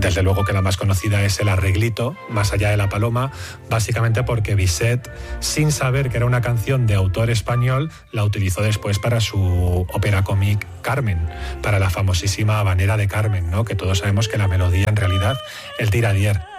desde luego que la más conocida es el arreglito, Más allá de la paloma, básicamente porque Bizet, sin saber que era una canción de autor español, la utilizó después para su ópera cómic Carmen, para la famosísima habanera de Carmen, ¿no? Que todos sabemos que la melodía en realidad es de Iradier.